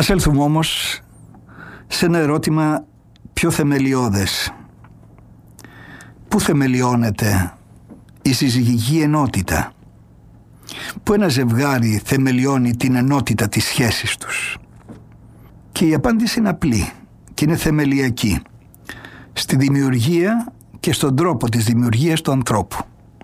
Ας έλθουμε όμως σε ένα ερώτημα πιο θεμελιώδες. Πού θεμελιώνεται η συζυγική ενότητα? Πού ένα ζευγάρι θεμελιώνει την ενότητα της σχέσης τους? Και η απάντηση είναι απλή και είναι θεμελιακή. Στη δημιουργία και στον τρόπο της δημιουργίας του ανθρώπου.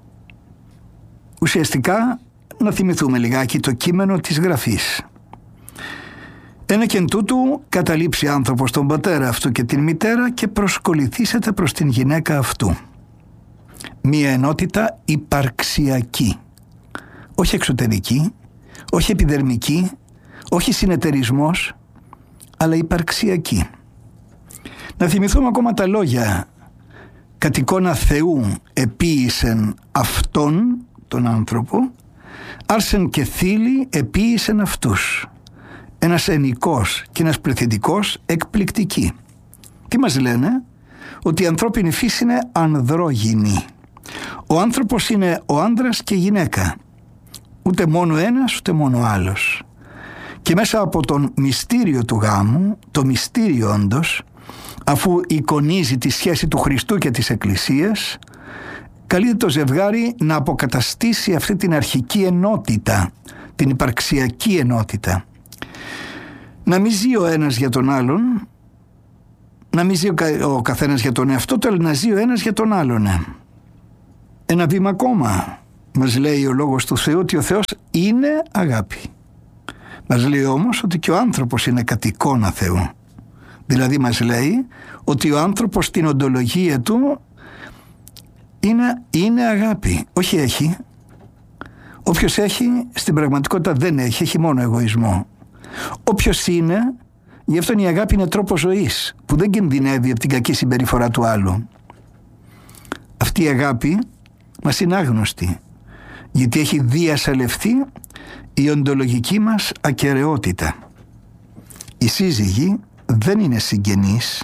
Ουσιαστικά, να θυμηθούμε λιγάκι το κείμενο της Γραφής. «Ένα και εν τούτου καταλείψει άνθρωπος τον πατέρα αυτού και την μητέρα και προσκοληθήσεται προς την γυναίκα αυτού». Μία ενότητα υπαρξιακή. Όχι εξωτερική, όχι επιδερμική, όχι συνεταιρισμός, αλλά υπαρξιακή. Να θυμηθούμε ακόμα τα λόγια «κατ' εικόνα Θεού επίησεν αυτόν», τον άνθρωπο, «άρσεν και θήλη επίησεν αυτούς». Ένας ενικός και ένας πληθυντικός εκπληκτική. Τι μας λένε? Ότι η ανθρώπινη φύση είναι ανδρόγυνη. Ο άνθρωπος είναι ο άντρας και η γυναίκα. Ούτε μόνο ένας, ούτε μόνο άλλος. Και μέσα από τον μυστήριο του γάμου, το μυστήριο όντως, αφού εικονίζει τη σχέση του Χριστού και της Εκκλησίας, καλείται το ζευγάρι να αποκαταστήσει αυτή την αρχική ενότητα, την υπαρξιακή ενότητα. Να μην ζει ο ένας για τον άλλον, να μην ζει ο καθένας για τον εαυτό του, αλλά να ζει ο ένας για τον άλλον. Ένα βήμα ακόμα. Μας λέει ο Λόγος του Θεού ότι ο Θεός είναι αγάπη. Μας λέει όμως ότι και ο άνθρωπος είναι κατ' εικόνα Θεού. Δηλαδή μας λέει ότι ο άνθρωπος στην οντολογία του είναι αγάπη. Όχι έχει. Όποιος έχει, στην πραγματικότητα δεν έχει. Έχει μόνο εγωισμό. Όποιος είναι, γι' αυτόν η αγάπη είναι τρόπος ζωής που δεν κινδυνεύει από την κακή συμπεριφορά του άλλου. Αυτή η αγάπη μας είναι άγνωστη, γιατί έχει διασαλευθεί η οντολογική μας ακεραιότητα. Οι σύζυγοι δεν είναι συγγενείς.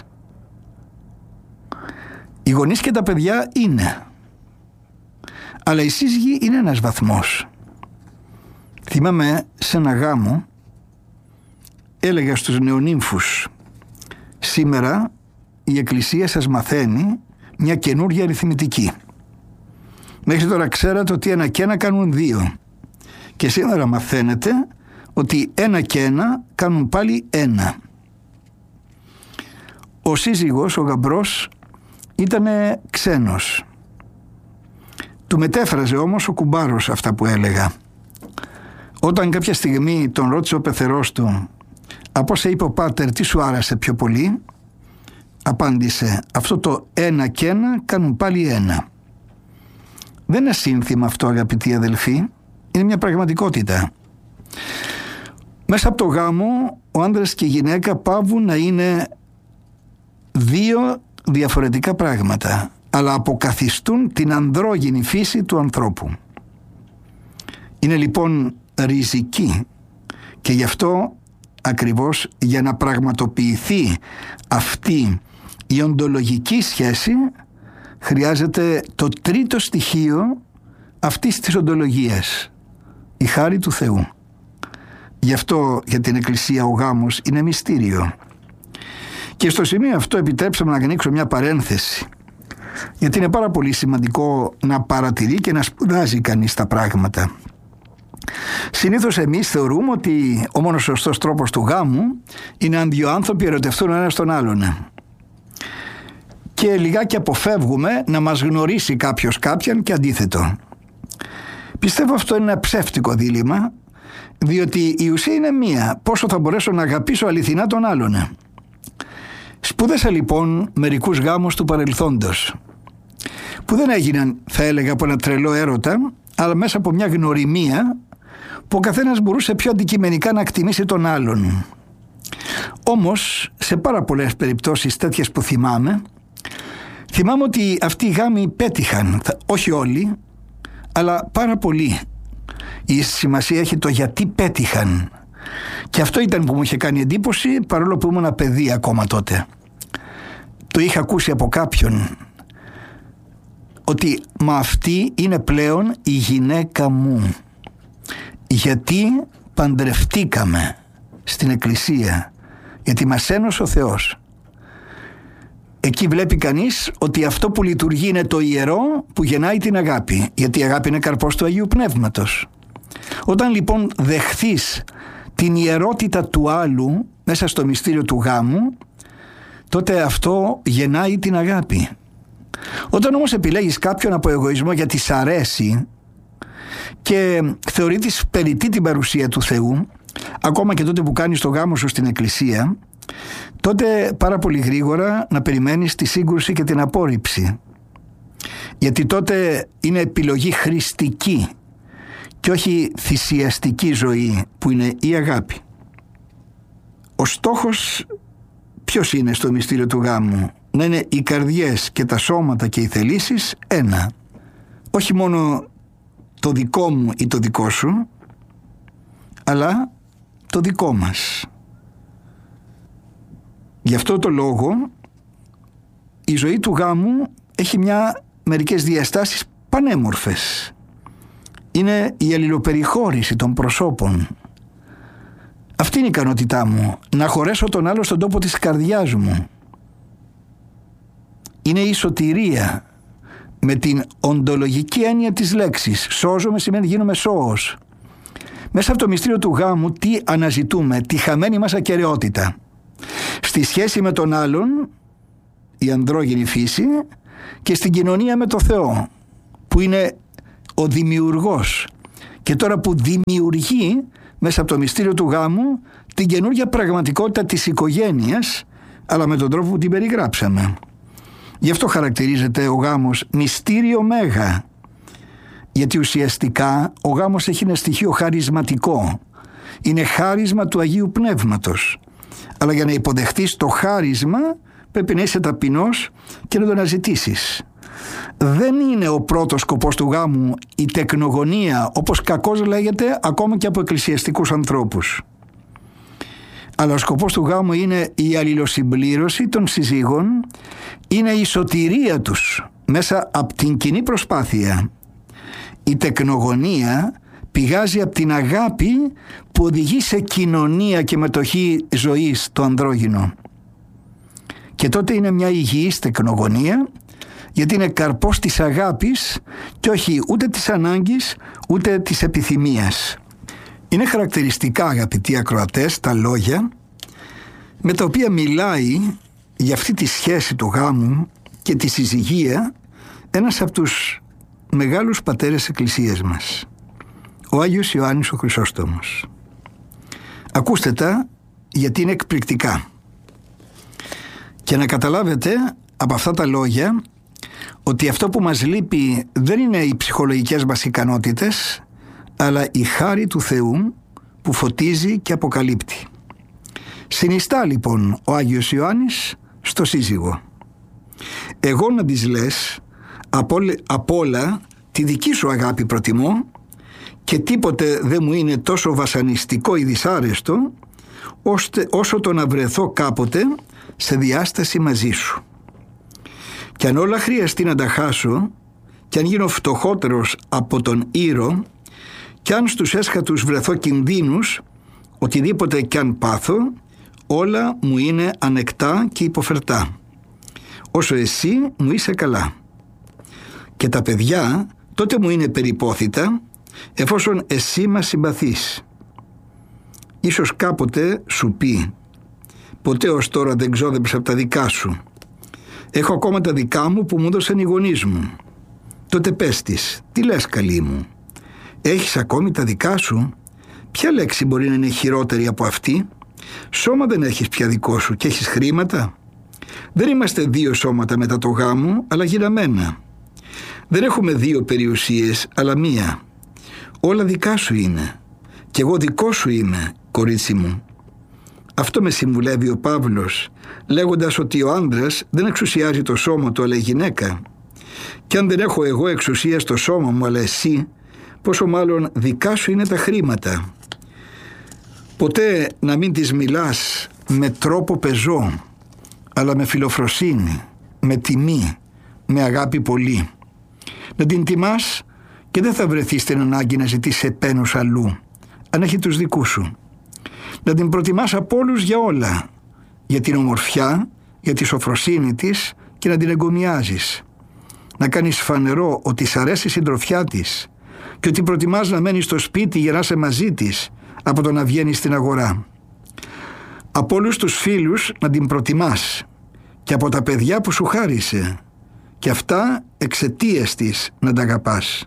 Οι γονείς και τα παιδιά είναι. Αλλά οι σύζυγοι είναι ένας βαθμός. Θυμάμαι σε ένα γάμο έλεγα στους νεονύμφους: σήμερα η Εκκλησία σας μαθαίνει μια καινούργια αριθμητική. Μέχρι τώρα ξέρατε ότι 1 και 1 κάνουν 2. Και σήμερα μαθαίνετε ότι 1 και 1 κάνουν πάλι 1. Ο σύζυγος, ο γαμπρός, ήταν ξένος. Του μετέφραζε όμως ο κουμπάρος αυτά που έλεγα. Όταν κάποια στιγμή τον ρώτησε ο πεθερός του από όσα είπε ο πάτερ τι σου άρεσε πιο πολύ, απάντησε: αυτό το 1 και 1 κάνουν πάλι 1. Δεν είναι σύνθημα αυτό, αγαπητοί αδελφοί, είναι μια πραγματικότητα. Μέσα από το γάμο ο άντρας και η γυναίκα παύουν να είναι 2 διαφορετικά πράγματα, αλλά αποκαθιστούν την ανδρόγυνη φύση του ανθρώπου. Είναι λοιπόν ριζική και γι' αυτό ακριβώς, για να πραγματοποιηθεί αυτή η οντολογική σχέση, χρειάζεται το τρίτο στοιχείο αυτής της οντολογίας, η χάρη του Θεού. Γι' αυτό για την Εκκλησία ο γάμος είναι μυστήριο. Και στο σημείο αυτό επιτρέψαμε να ανοίξω μια παρένθεση, γιατί είναι πάρα πολύ σημαντικό να παρατηρεί και να σπουδάζει κανείς τα πράγματα. Συνήθως εμείς θεωρούμε ότι ο μόνος σωστός τρόπος του γάμου είναι αν 2 άνθρωποι ερωτευτούν ο ένας τον άλλον. Και λιγάκι αποφεύγουμε να μας γνωρίσει κάποιος κάποιον και αντίθετο. Πιστεύω αυτό είναι ένα ψεύτικο δίλημμα, διότι η ουσία είναι μία: πόσο θα μπορέσω να αγαπήσω αληθινά τον άλλον. Σπούδασα λοιπόν μερικούς γάμους του παρελθόντος, που δεν έγιναν, θα έλεγα, από ένα τρελό έρωτα, αλλά μέσα από μια γνωριμία που ο καθένας μπορούσε πιο αντικειμενικά να εκτιμήσει τον άλλον. Όμως, σε πάρα πολλές περιπτώσεις τέτοιες που θυμάμαι ότι αυτοί οι γάμοι πέτυχαν, όχι όλοι, αλλά πάρα πολλοί. Η σημασία έχει το γιατί πέτυχαν. Και αυτό ήταν που μου είχε κάνει εντύπωση, παρόλο που ήμουν παιδί ακόμα τότε. Το είχα ακούσει από κάποιον, ότι «μα αυτή είναι πλέον η γυναίκα μου, γιατί παντρευτήκαμε στην Εκκλησία, γιατί μας ένωσε ο Θεός. Εκεί βλέπει κανείς ότι αυτό που λειτουργεί είναι το ιερό που γεννάει την αγάπη, γιατί η αγάπη είναι καρπός του Αγίου Πνεύματος. Όταν λοιπόν δεχθείς την ιερότητα του άλλου μέσα στο μυστήριο του γάμου, τότε αυτό γεννάει την αγάπη. Όταν όμως επιλέγεις κάποιον από εγωισμό γιατί σ' αρέσει και θεωρείς περιττή την παρουσία του Θεού, ακόμα και τότε που κάνεις το γάμο σου στην εκκλησία, τότε πάρα πολύ γρήγορα να περιμένεις τη σύγκρουση και την απόρριψη. Γιατί τότε είναι επιλογή χρηστική και όχι θυσιαστική ζωή που είναι η αγάπη. Ο στόχος ποιος είναι στο μυστήριο του γάμου? Να είναι οι καρδιές και τα σώματα και οι θελήσεις ένα. Όχι μόνο το δικό μου ή το δικό σου, αλλά το δικό μας. Γι' αυτό το λόγο η ζωή του γάμου έχει μερικές διαστάσεις πανέμορφες. Είναι η αλληλοπεριχώρηση των προσώπων. Αυτή είναι η ικανότητά μου, να χωρέσω τον άλλο στον τόπο της καρδιάς μου. Είναι η σωτηρία με την οντολογική έννοια της λέξης. Σώζομαι σημαίνει γίνομαι σώος. Μέσα από το μυστήριο του γάμου τι αναζητούμε? Τη χαμένη μας ακεραιότητα. Στη σχέση με τον άλλον, η ανδρόγυνη φύση, και στην κοινωνία με το Θεό, που είναι ο δημιουργός. Και τώρα που δημιουργεί μέσα από το μυστήριο του γάμου την καινούργια πραγματικότητα της οικογένειας, αλλά με τον τρόπο που την περιγράψαμε. Γι' αυτό χαρακτηρίζεται ο γάμος μυστήριο μέγα. Γιατί ουσιαστικά ο γάμος έχει ένα στοιχείο χαρισματικό. Είναι χάρισμα του Αγίου Πνεύματος. Αλλά για να υποδεχτείς το χάρισμα πρέπει να είσαι ταπεινός και να το αναζητήσεις. Δεν είναι ο πρώτος σκοπός του γάμου η τεκνογωνία, όπως κακώς λέγεται ακόμα και από εκκλησιαστικούς ανθρώπους. Αλλά ο σκοπός του γάμου είναι η αλληλοσυμπλήρωση των συζύγων, είναι η σωτηρία τους μέσα από την κοινή προσπάθεια. Η τεκνογωνία πηγάζει από την αγάπη που οδηγεί σε κοινωνία και μετοχή ζωής το ανδρόγυνο. Και τότε είναι μια υγιής τεκνογωνία, γιατί είναι καρπός της αγάπης και όχι ούτε της ανάγκης ούτε της επιθυμίας. Είναι χαρακτηριστικά, αγαπητοί ακροατές, τα λόγια με τα οποία μιλάει για αυτή τη σχέση του γάμου και τη συζυγία ένας από τους μεγάλους πατέρες εκκλησίας μας, ο Άγιος Ιωάννης ο Χρυσόστομος. Ακούστε τα, γιατί είναι εκπληκτικά. Και να καταλάβετε από αυτά τα λόγια ότι αυτό που μας λείπει δεν είναι οι ψυχολογικές μας ικανότητες, αλλά η χάρη του Θεού που φωτίζει και αποκαλύπτει. Συνιστά λοιπόν ο Άγιος Ιωάννης στο σύζυγο: εγώ να της λες απ' όλα τη δική σου αγάπη προτιμώ, και τίποτε δεν μου είναι τόσο βασανιστικό ή δυσάρεστο όσο το να βρεθώ κάποτε σε διάσταση μαζί σου. Κι αν όλα χρειαστεί να τα χάσω, κι αν γίνω φτωχότερος από τον Ήρο, κι αν στους έσχατους βρεθώ κινδύνους, οτιδήποτε κι αν πάθω, όλα μου είναι ανεκτά και υποφερτά, όσο εσύ μου είσαι καλά. Και τα παιδιά τότε μου είναι περιπόθητα, εφόσον εσύ μας συμπαθείς. Ίσως κάποτε σου πει: ποτέ ως τώρα δεν ξόδεψα από τα δικά σου. Έχω ακόμα τα δικά μου που μου έδωσαν οι γονείς μου. Τότε πες της: τι λες, καλή μου? Έχεις ακόμη τα δικά σου? Ποια λέξη μπορεί να είναι χειρότερη από αυτή? Σώμα δεν έχεις πια δικό σου και έχεις χρήματα? Δεν είμαστε δύο σώματα μετά το γάμο, αλλά γυραμένα. Δεν έχουμε δύο περιουσίες, αλλά μία. Όλα δικά σου είναι. Κι εγώ δικό σου είμαι, κορίτσι μου. Αυτό με συμβουλεύει ο Παύλος, λέγοντας ότι ο άντρας δεν εξουσιάζει το σώμα του, αλλά η γυναίκα. Κι αν δεν έχω εγώ εξουσία στο σώμα μου, αλλά εσύ, πόσο μάλλον δικά σου είναι τα χρήματα. Ποτέ να μην της μιλάς με τρόπο πεζό, αλλά με φιλοφροσύνη, με τιμή, με αγάπη πολύ. Να την τιμάς και δεν θα βρεθείς στην ανάγκη να ζητήσεις επένους αλλού, αν έχει τους δικούς σου. Να την προτιμάς από όλους για όλα, για την ομορφιά, για τη σοφροσύνη της και να την εγκομιάζεις. Να κάνεις φανερό ότι σ' αρέσει η συντροφιά της και ότι προτιμάς να μένεις στο σπίτι για να είσαι μαζί της από το να βγαίνεις στην αγορά. Από όλους τους φίλους να την προτιμάς και από τα παιδιά που σου χάρισε, και αυτά εξαιτίας της να τα αγαπάς.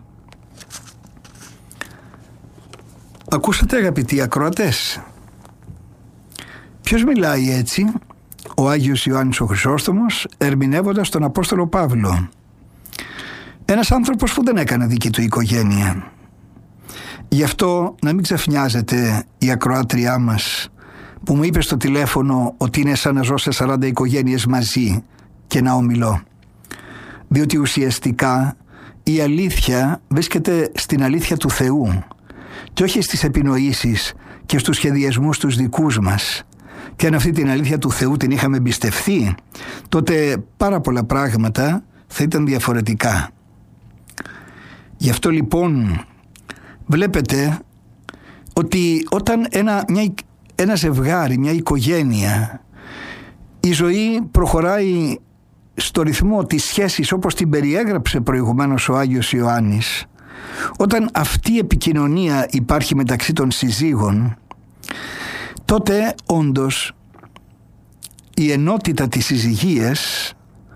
Ακούσατε, αγαπητοί ακροατές? Ποιος μιλάει έτσι? Ο Άγιος Ιωάννης ο Χρυσόστομος, ερμηνεύοντας τον Απόστολο Παύλο. Ένας άνθρωπος που δεν έκανε δική του οικογένεια. Γι' αυτό να μην ξαφνιάζεται η ακροάτριά μας που μου είπε στο τηλέφωνο ότι είναι σαν να ζω σε 40 οικογένειες μαζί και να ομιλώ. Διότι ουσιαστικά η αλήθεια βρίσκεται στην αλήθεια του Θεού και όχι στις επινοήσεις και στους σχεδιασμούς τους δικούς μας. Και αν αυτή την αλήθεια του Θεού την είχαμε εμπιστευθεί, τότε πάρα πολλά πράγματα θα ήταν διαφορετικά. Γι' αυτό λοιπόν βλέπετε ότι όταν ένα ζευγάρι, μια οικογένεια, η ζωή προχωράει στο ρυθμό της σχέσης όπως την περιέγραψε προηγουμένως ο Άγιος Ιωάννης, όταν αυτή η επικοινωνία υπάρχει μεταξύ των συζύγων, τότε όντως η ενότητα της συζυγίας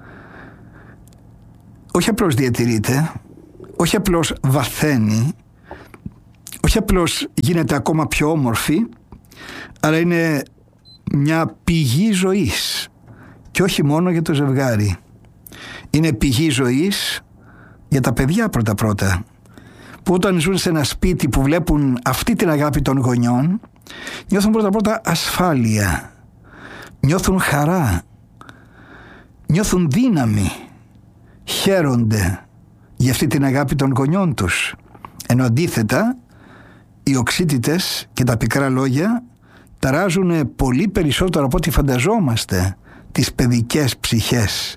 όχι απλώς διατηρείται, όχι απλώς βαθαίνει, όχι απλώς γίνεται ακόμα πιο όμορφη, αλλά είναι μια πηγή ζωής. Και όχι μόνο για το ζευγάρι. Είναι πηγή ζωής για τα παιδιά πρώτα-πρώτα, που όταν ζουν σε ένα σπίτι που βλέπουν αυτή την αγάπη των γονιών, νιώθουν πρώτα-πρώτα ασφάλεια, νιώθουν χαρά, νιώθουν δύναμη, χαίρονται για αυτή την αγάπη των γονιών τους. Ενώ αντίθετα οι οξύτητες και τα πικρά λόγια ταράζουν πολύ περισσότερο από ό,τι φανταζόμαστε τις παιδικές ψυχές.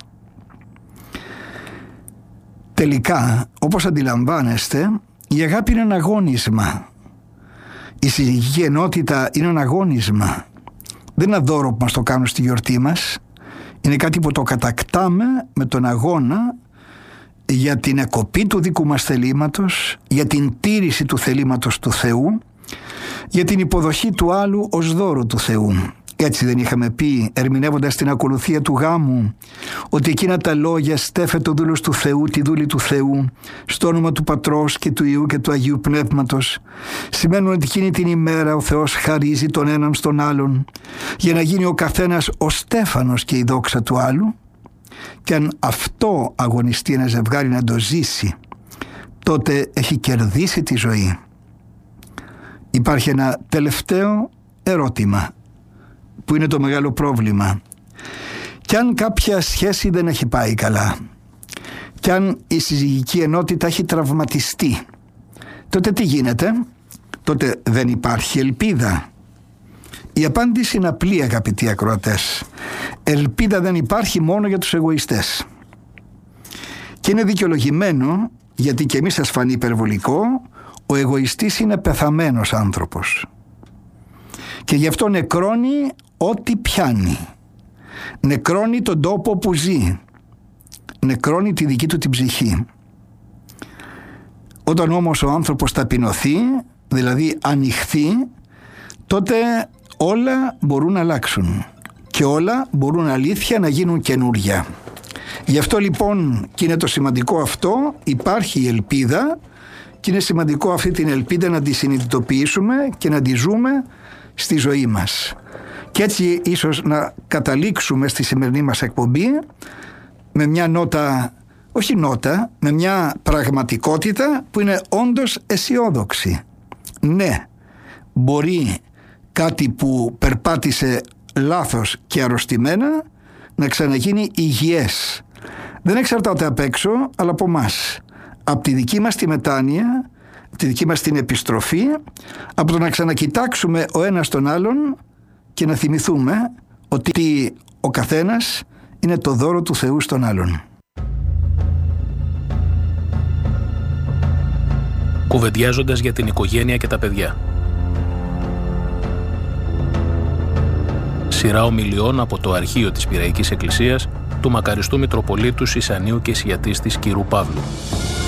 Τελικά, όπως αντιλαμβάνεστε, η αγάπη είναι ένα αγώνισμα. Η συζυγική ενότητα είναι ένα αγώνισμα. Δεν είναι ένα δώρο που μας το κάνουν στη γιορτή μας. Είναι κάτι που το κατακτάμε με τον αγώνα για την εκοπή του δικού μας θελήματος, για την τήρηση του θελήματος του Θεού, για την υποδοχή του άλλου ως δώρο του Θεού. Έτσι δεν είχαμε πει, ερμηνεύοντας την ακολουθία του γάμου, ότι εκείνα τα λόγια «στέφε ο δούλος του Θεού, τη δούλη του Θεού, στο όνομα του Πατρός και του Υιού και του Αγίου Πνεύματος», σημαίνουν ότι εκείνη την ημέρα ο Θεός χαρίζει τον έναν στον άλλον για να γίνει ο καθένας ο στέφανος και η δόξα του άλλου. Και αν αυτό αγωνιστεί ένα ζευγάρι να το ζήσει, τότε έχει κερδίσει τη ζωή. Υπάρχει ένα τελευταίο ερώτημα που είναι το μεγάλο πρόβλημα. Κι αν κάποια σχέση δεν έχει πάει καλά, κι αν η συζυγική ενότητα έχει τραυματιστεί, τότε τι γίνεται? Τότε δεν υπάρχει ελπίδα. Η απάντηση είναι απλή, αγαπητοί ακροατές. Ελπίδα δεν υπάρχει μόνο για τους εγωιστές. Και είναι δικαιολογημένο, γιατί και εμείς σας φανεί υπερβολικό, ο εγωιστής είναι πεθαμένος άνθρωπος. Και γι' αυτό νεκρώνει ό,τι πιάνει. Νεκρώνει τον τόπο που ζει. Νεκρώνει τη δική του την ψυχή. Όταν όμως ο άνθρωπος ταπεινωθεί, δηλαδή ανοιχθεί, τότε όλα μπορούν να αλλάξουν. Και όλα μπορούν αλήθεια να γίνουν καινούρια. Γι' αυτό λοιπόν, και είναι το σημαντικό αυτό, υπάρχει η ελπίδα, και είναι σημαντικό αυτή την ελπίδα να τη συνειδητοποιήσουμε και να τη ζούμε στη ζωή μας. Και έτσι ίσως να καταλήξουμε στη σημερινή μας εκπομπή με μια νότα, όχι νότα, με μια πραγματικότητα που είναι όντως αισιόδοξη. Ναι, μπορεί κάτι που περπάτησε λάθος και αρρωστημένα να ξαναγίνει υγιές. Δεν εξαρτάται απ' έξω, αλλά από μας. Από τη δική μας τη μετάνοια, από τη δική μας την επιστροφή, από το να ξανακοιτάξουμε ο ένας τον άλλον και να θυμηθούμε ότι ο καθένας είναι το δώρο του Θεού στον άλλον. Κουβεντιάζοντας για την οικογένεια και τα παιδιά. Σειρά ομιλιών από το αρχείο της Πειραϊκής Εκκλησίας του μακαριστού Μητροπολίτου Σισανίου και Σιατίστης κ. Παύλου.